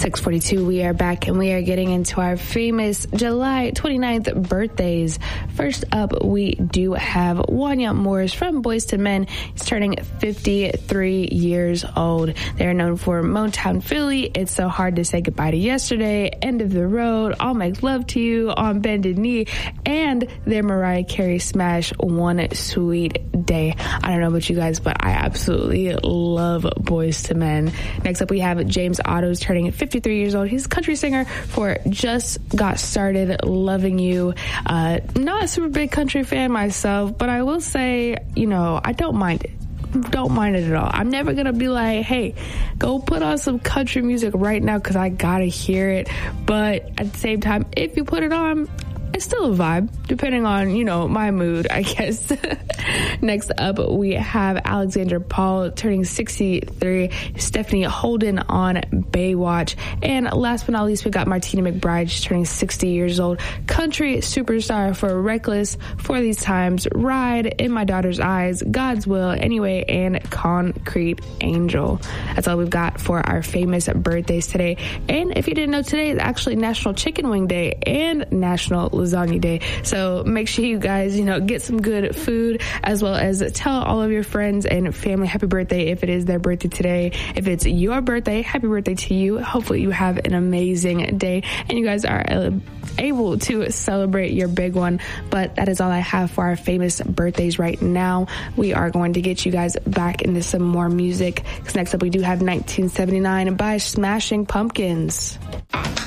6:42, we are back and we are getting into our famous July 29th birthdays. First up, we do have Wanya Morris from Boyz II Men. He's turning 53 years old. They're known for Motown Philly, It's So Hard to Say Goodbye to Yesterday, End of the Road, I'll Make Love to You, On Bended Knee, and their Mariah Carey smash, One Sweet Day. I don't know about you guys, but I absolutely love Boyz II Men. Next up, we have James Otto's turning 53 years old. He's a country singer for Just Got Started, Loving You. Not a super big country fan myself, but I will say, I don't mind it. Don't mind it at all. I'm never going to be like, hey, go put on some country music right now because I got to hear it. But at the same time, if you put it on, it's still a vibe, depending on, my mood, I guess. Next up, we have Alexander Paul turning 63, Stephanie Holden on Baywatch. And last but not least, we got Martina McBride. She's turning 60 years old. Country superstar for Reckless, For These Times, Ride, In My Daughter's Eyes, God's Will, Anyway, and Concrete Angel. That's all we've got for our famous birthdays today. And if you didn't know, today is actually National Chicken Wing Day and National Lasagna Day. So make sure you guys, get some good food, as well as tell all of your friends and family happy birthday if it is their birthday today. If it's your birthday, happy birthday to you. Hopefully you have an amazing day and you guys are able to celebrate your big one. But that is all I have for our famous birthdays right now. We are going to get you guys back into some more music, because next up we do have 1979 by Smashing Pumpkins.